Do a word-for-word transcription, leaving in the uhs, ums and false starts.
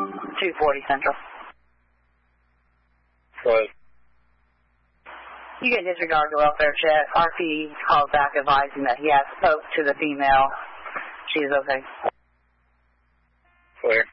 two forty Central. Go ahead. You can disregard the welfare check. R P called back advising that he has spoke to the female. She's okay. Clear.